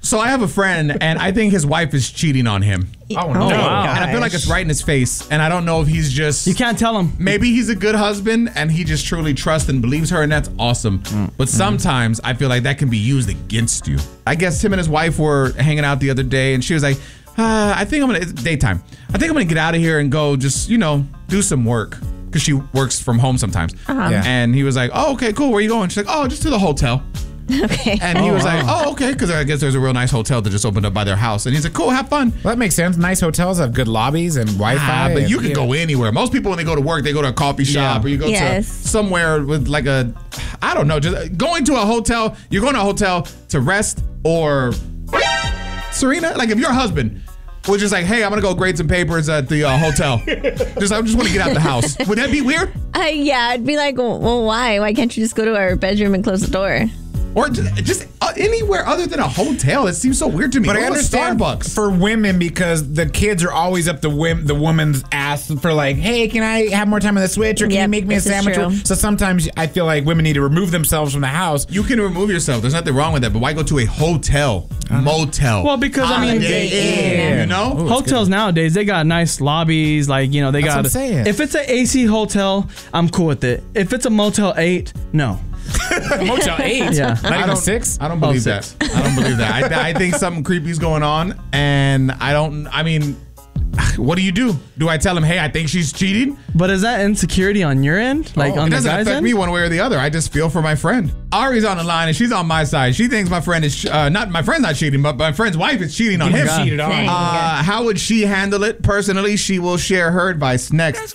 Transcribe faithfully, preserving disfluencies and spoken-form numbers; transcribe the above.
So I have a friend, and I think his wife is cheating on him. Oh, no. Oh, wow. And I feel like it's right in his face, and I don't know if he's just... You can't tell him. Maybe he's a good husband, and he just truly trusts and believes her, and that's awesome. Mm. But sometimes I feel like that can be used against you. I guess him and his wife were hanging out the other day, and she was like, uh, I think I'm gonna... It's daytime. I think I'm gonna get out of here and go just, you know, do some work. Because she works from home sometimes. Uh-huh. Yeah. And he was like, oh, okay, cool. Where are you going? She's like, oh, just to the hotel. Okay. And he was like, oh, okay, because I guess there's a real nice hotel that just opened up by their house. And he's like, cool, have fun. Well, that makes sense. Nice hotels have good lobbies and Wi-Fi. Ah, but and, you can yeah. go anywhere. Most people, when they go to work, they go to a coffee shop yeah. or you go yes. to somewhere with like a, I don't know, just going to a hotel. You're going to a hotel to rest or, Serena, like if your husband was just like, hey, I'm going to go grade some papers at the uh, hotel. just I just want to get out the house. Would that be weird? Uh, yeah, I'd be like, well, why? Why can't you just go to our bedroom and close the door? Or just, just uh, anywhere other than a hotel. It seems so weird to me. But Go I understand Starbucks. For women because the kids are always up the whim, the woman's ass for like, hey, can I have more time on the Switch or can yep, you make me a sandwich? Or, so sometimes I feel like women need to remove themselves from the house. You can remove yourself. There's nothing wrong with that. But why go to a hotel, uh-huh. motel? Well, because I mean, Inn, you know, Ooh, hotels good. Nowadays they got nice lobbies. Like you know, they That's got. What I'm saying. If it's an A C hotel, I'm cool with it. If it's a Motel eight, no. Motel eight? Yeah. Not I even don't, six? I don't believe oh, six. that. I don't believe that. I, I think something creepy's going on, and I don't, I mean, what do you do? Do I tell him, hey, I think she's cheating? But is that insecurity on your end? Like oh, on it the doesn't guy's affect end? me one way or the other. I just feel for my friend. Ari's on the line, and she's on my side. She thinks my friend is, uh, not my friend's not cheating, but my friend's wife is cheating on You him. cheated on. Uh, how would she handle it personally? She will share her advice next.